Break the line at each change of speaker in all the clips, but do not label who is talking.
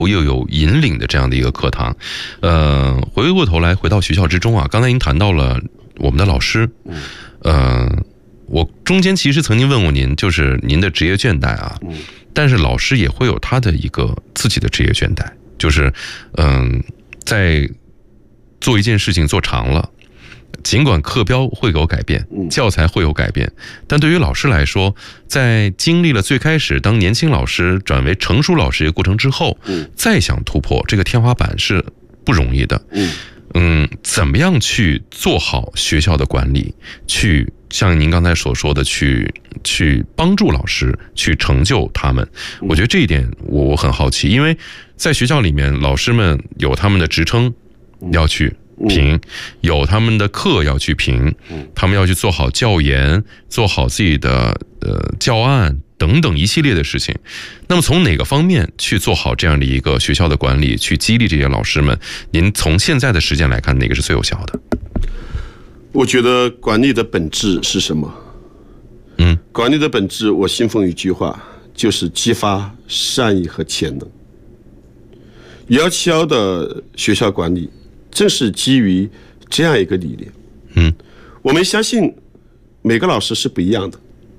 又有引领的这样的一个课堂。回过头来回到学校之中啊，刚才您谈到了我们的老师，我中间其实曾经问过您，就是您的职业倦怠啊，但是老师也会有他的一个自己的职业倦怠，就是在做一件事情做长了，尽管课标会有改变，教材会有改变，但对于老师来说，在经历了最开始当年轻老师转为成熟老师一个过程之后，再想突破这个天花板是不容易的。怎么样去做好学校的管理，去像您刚才所说的去帮助老师，去成就他们，我觉得这一点我很好奇，因为在学校里面，老师们有他们的职称要去评，有他们的课要去评，他们要去做好教研，做好自己的教案等等一系列的事情。那么从哪个方面去做好这样的一个学校的管理，去激励这些老师们，您从现在的实践来看，哪个是最有效的？
我觉得管理的本质是什么？管理的本质，我信奉一句话，就是激发善意和潜能。177的学校管理正是基于这样一个理念。我们相信每个老师是不一样的，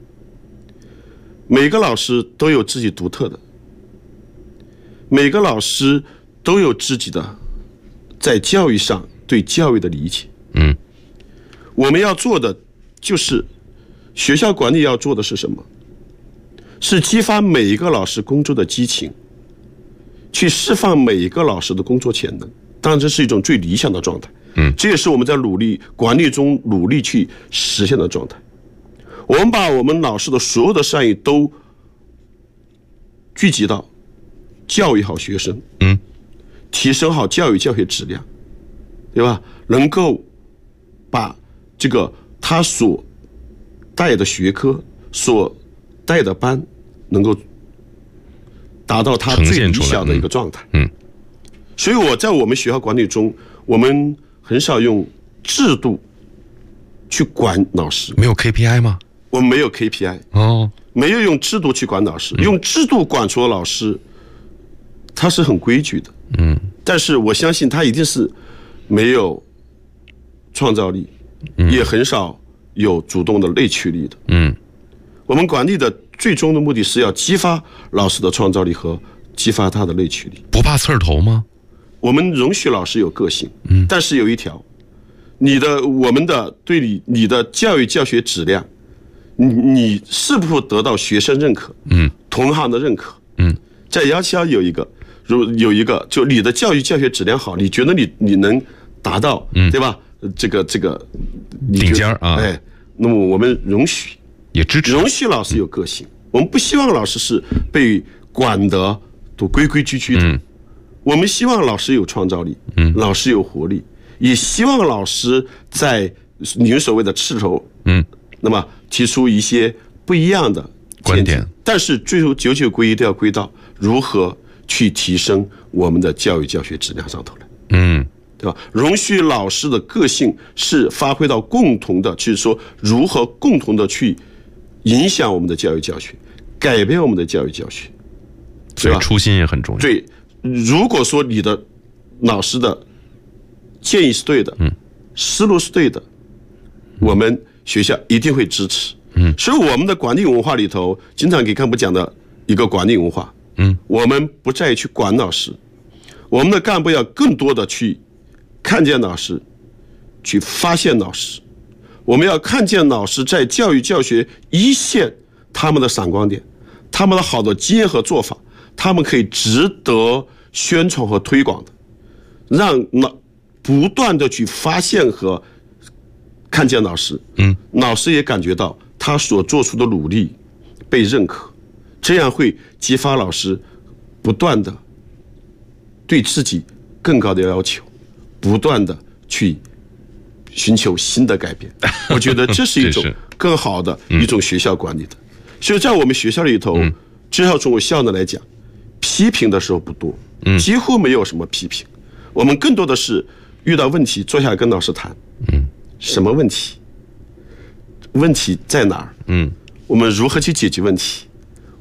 每个老师都有自己独特的，每个老师都有自己的在教育上对教育的理解。我们要做的就是学校管理要做的是什么？是激发每一个老师工作的激情，去释放每一个老师的工作潜能。当然这是一种最理想的状态，这也是我们在管理中努力去实现的状态。我们把我们老师的所有的善意都聚集到教育好学生，提升好教育教学质量，对吧？能够把这个他所带的学科、所带的班，能够达到他最理想的一个状态。所以我在我们学校管理中，我们很少用制度去管老师。
没有 KPI 吗？
我们没有 KPI，没有用制度去管老师。用制度管出老师，他是很规矩的，但是我相信他一定是没有创造力，也很少有主动的内驱力的。我们管理的最终的目的是要激发老师的创造力和激发他的内驱力。
不怕刺儿头吗？
我们容许老师有个性，但是有一条，我们的对你的教育教学质量，你是否得到学生认可，同行的认可？在177有一个，就你的教育教学质量好，你觉得你能达到，对吧？这个
顶尖啊！
那么我们容许
也支持，
容许老师有个性。我们不希望老师是被管得都规规矩矩的。我们希望老师有创造力，老师有活力，也希望老师在您所谓的刺头，那么提出一些不一样的观点，但是最后九九归一都要归到如何去提升我们的教育教学质量上头来，对吧？容许老师的个性是发挥到共同的，就是说如何共同的去影响我们的教育教学，改变我们的教育教学，
所以初心也很重要。
对。如果说你的老师的建议是对的，思路是对的，我们学校一定会支持。所以我们的管理文化里头，经常给干部讲的一个管理文化，我们不再去管老师，我们的干部要更多的去看见老师，去发现老师，我们要看见老师在教育教学一线他们的闪光点，他们的好的经验和做法，他们可以值得宣传和推广的，让不断的去发现和看见老师，老师也感觉到他所做出的努力被认可，这样会激发老师不断的对自己更高的要求，不断的去寻求新的改变。我觉得这是一种更好的一种学校管理的。所以在我们学校里头，至少从我校内来讲，批评的时候不多，几乎没有什么批评。我们更多的是遇到问题坐下来跟老师谈，什么问题？问题在哪儿？我们如何去解决问题？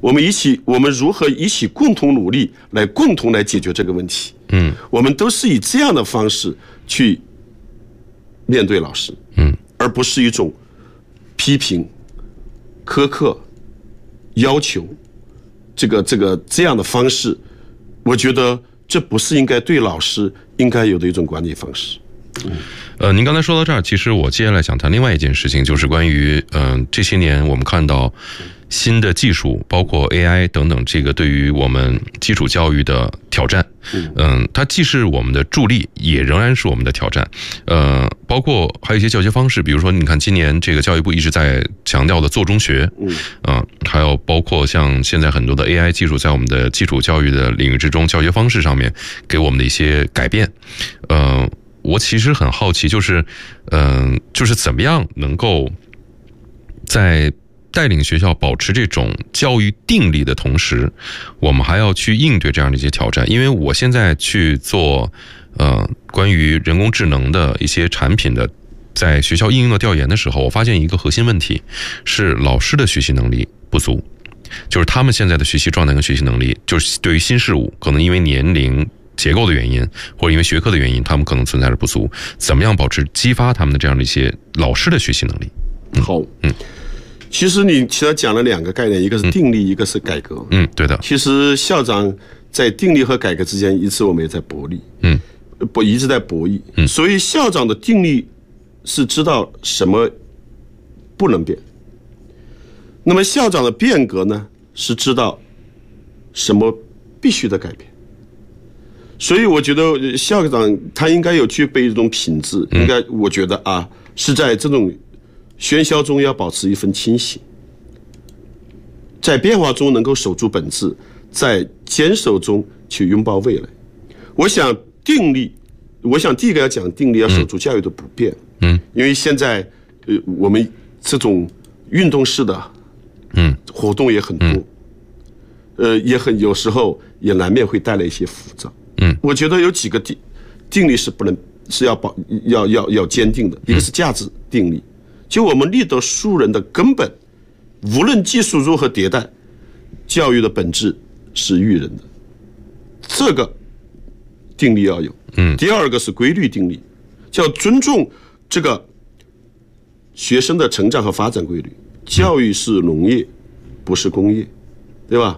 我们如何一起共同努力来共同来解决这个问题？我们都是以这样的方式去面对老师，而不是一种批评、苛刻、要求这样的方式。我觉得这不是应该对老师应该有的一种管理方式。
您刚才说到这儿，其实我接下来想谈另外一件事情，就是关于这些年我们看到新的技术，包括 AI 等等，这个对于我们基础教育的挑战。它既是我们的助力，也仍然是我们的挑战。包括还有一些教学方式，比如说你看今年这个教育部一直在强调的做中学，还有包括像现在很多的 AI 技术在我们的基础教育的领域之中，教学方式上面给我们的一些改变。我其实很好奇，就是怎么样能够在带领学校保持这种教育定力的同时，我们还要去应对这样的一些挑战。因为我现在去做关于人工智能的一些产品的在学校应用的调研的时候，我发现一个核心问题是老师的学习能力不足，就是他们现在的学习状态跟学习能力，就是对于新事物可能因为年龄结构的原因，或者因为学科的原因，他们可能存在着不足。怎么样保持激发他们的这样的一些老师的学习能力？
好，其实你其实讲了两个概念，一个是定力，一个是改革。
对的。
其实校长在定力和改革之间，一直我们也在博弈，一直在博弈。所以校长的定力是知道什么不能变，那么校长的变革呢，是知道什么必须的改变。所以我觉得校长他应该有具备一种品质，应该我觉得是在这种喧嚣中要保持一份清醒，在变化中能够守住本质，在坚守中去拥抱未来。我想第一个要讲定力，要守住教育的不变。因为现在我们这种运动式的活动也很多，有时候也难免会带来一些浮躁。我觉得有几个定力是要坚定的，一个是价值定力，就我们立德树人的根本，无论技术如何迭代，教育的本质是育人的，这个定力要有。第二个是规律定力，叫尊重这个学生的成长和发展规律。教育是农业，不是工业，对吧？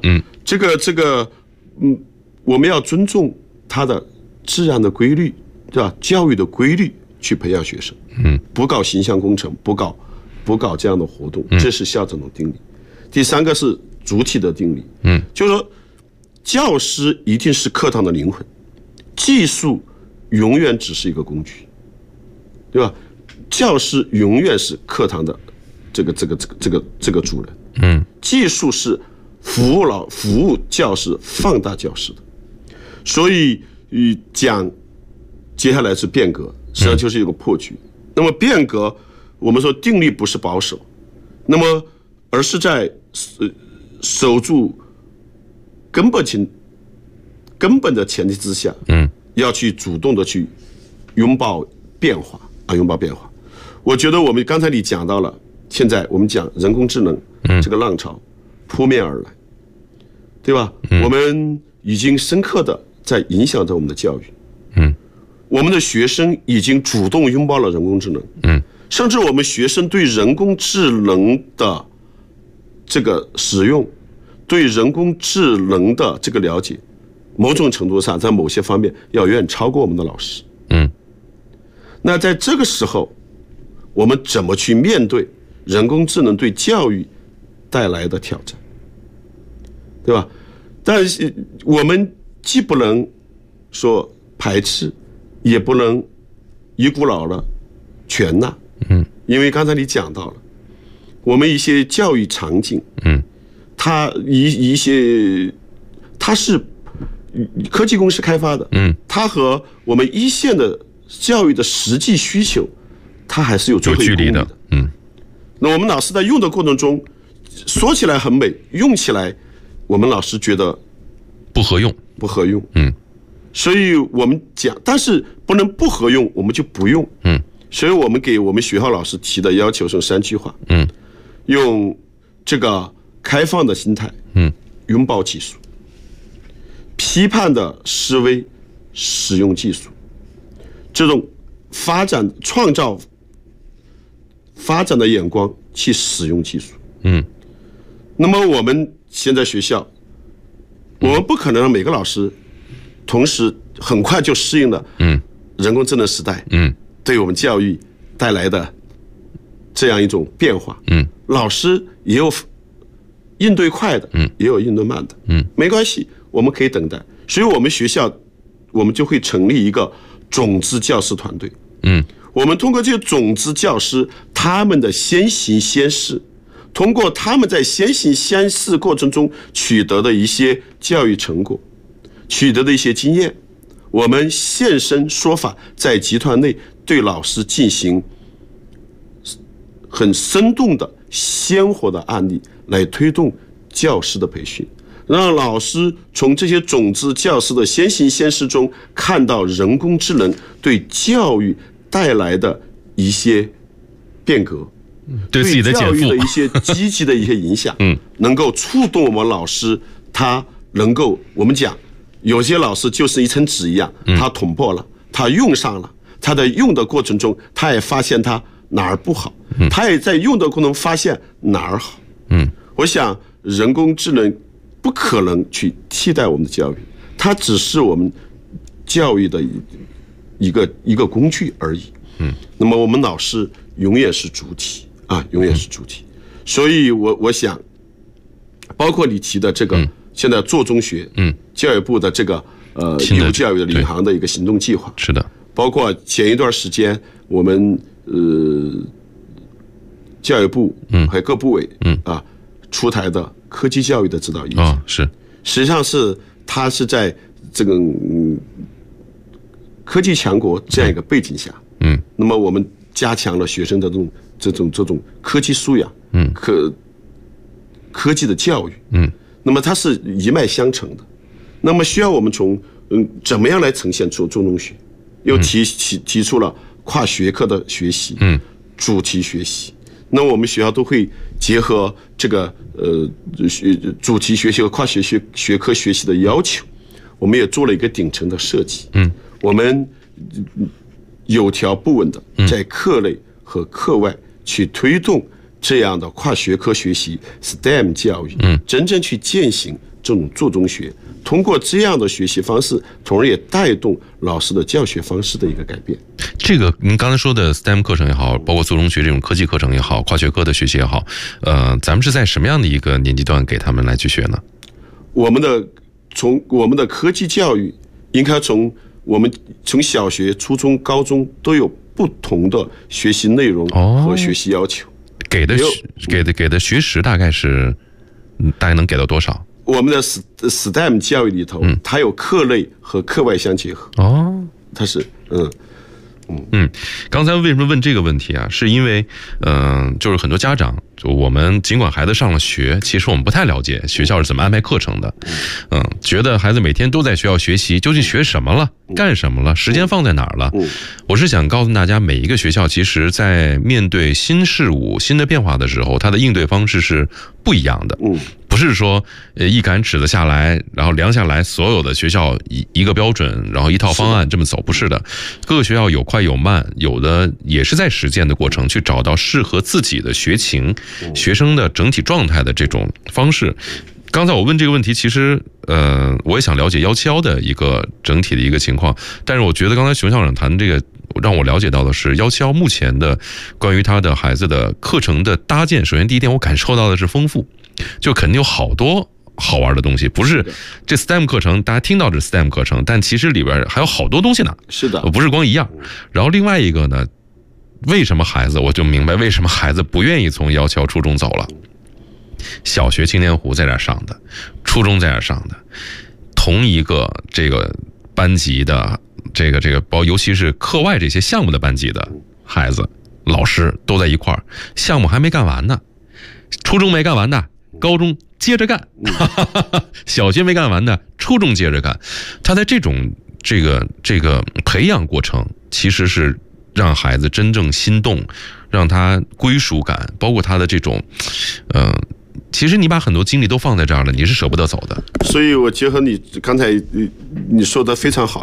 我们要尊重它的自然的规律，对吧？教育的规律去培养学生，不搞形象工程，不搞这样的活动，这是校长的定力。第三个是主体的定力，就是说教师一定是课堂的灵魂，技术永远只是一个工具，对吧？教师永远是课堂的这个主人，技术是服务教师、放大教师的。所以讲接下来是变革，实际上就是一个破局。那么变革，我们说定力不是保守，那么而是在守住根本的前提之下，要去主动的去拥抱变化。我觉得我们刚才你讲到了，现在我们讲人工智能这个浪潮扑面而来，对吧？我们已经深刻的在影响着我们的教育。我们的学生已经主动拥抱了人工智能。甚至我们学生对人工智能的这个使用，对人工智能的这个了解，某种程度上在某些方面要远远超过我们的老师。那在这个时候，我们怎么去面对人工智能对教育带来的挑战，对吧？但是我们既不能说排斥，也不能一股脑的全纳。因为刚才你讲到了，我们一些教育场景，它它是科技公司开发的，它和我们一线的教育的实际需求，它还是有
距离的。
那我们老师在用的过程中，说起来很美，用起来我们老师觉得
不合用。
所以我们讲，但是不能不合用，我们就不用。所以我们给我们学校老师提的要求是3句话。用这个开放的心态，拥抱技术，批判的思维，使用技术，这种创造发展的眼光去使用技术。那么我们现在学校，我们不可能让每个老师同时很快就适应了人工智能时代对我们教育带来的这样一种变化。老师也有应对快的，也有应对慢的，没关系，我们可以等待。所以我们学校我们就会成立一个种子教师团队。我们通过这些种子教师他们的先行先试，通过他们在先行先试过程中取得的一些教育成果，取得的一些经验，我们现身说法，在集团内对老师进行很生动的鲜活的案例，来推动教师的培训，让老师从这些种子教师的先行先试中看到人工智能对教育带来的一些变革，
对自己的减负，
对教育的一些积极的一些影响，能够触动我们老师，他能够，我们讲有些老师就是一层纸一样，他捅破了，他用上了，他在用的过程中，他也发现他哪儿不好，他也在用的过程中发现哪儿好。我想人工智能不可能去替代我们的教育，它只是我们教育的一个工具而已。那么我们老师永远是主体啊，永远是主体。所以我想，包括你提的这个现在做中学，教育部的这个义务教育的领航的一个行动计划，
是的，
包括前一段时间我们教育部还有各部委出台的科技教育的指导意见，
是，实
际上是它是在这个科技强国这样一个背景下，那么我们加强了学生的这种科技素养，科技的教育，那么它是一脉相承的，那么需要我们从怎么样来呈现出中学，又提出了跨学科的学习，主题学习，那我们学校都会结合这个主题学习和跨学科学习的要求，我们也做了一个顶层的设计，我们有条不紊的在课内和课外去推动这样的跨学科学习 STEM 教育，真正去践行这种做中学，通过这样的学习方式，从而也带动老师的教学方式的一个改变。
这个您刚才说的 STEM 课程也好，包括做中学这种科技课程也好，跨学科的学习也好，咱们是在什么样的一个年纪段给他们来去学呢？
我们的科技教育应该从小学、初中、高中都有不同的学习内容和学习要求，给的学时大概能给到多少？我们的 STEM 教育里头，它有课内和课外相结合。它是
刚才为什么问这个问题啊？是因为就是很多家长，就我们尽管孩子上了学，其实我们不太了解学校是怎么安排课程的。觉得孩子每天都在学校学习，究竟学什么了，干什么了，时间放在哪儿了？我是想告诉大家，每一个学校其实在面对新事物、新的变化的时候，它的应对方式是不一样的。不是说一杆尺子下来，然后量下来所有的学校一个标准，然后一套方案这么走，不是的。各个学校有快有慢，有的也是在实践的过程去找到适合自己的学情、学生的整体状态的这种方式。刚才我问这个问题，其实我也想了解171的一个整体的一个情况，但是我觉得刚才熊校长谈这个，让我了解到的是171目前的关于他的孩子的课程的搭建。首先第一点，我感受到的是丰富，就肯定有好多好玩的东西，不是这 STEM 课程，大家听到这 STEM 课程，但其实里边还有好多东西呢。
是的，
不是光一样。然后另外一个呢，为什么孩子，我就明白为什么孩子不愿意从171初中走了。小学青年湖在这儿上的，初中在这儿上的，同一个这个班级的这个尤其是课外这些项目的班级的孩子，老师都在一块儿，项目还没干完呢，初中没干完的，高中接着干，小学没干完的，初中接着干。他在这种这个培养过程，其实是让孩子真正心动，让他归属感，包括他的这种其实你把很多精力都放在这儿了，你是舍不得走的。
所以我结合你刚才你说的非常好，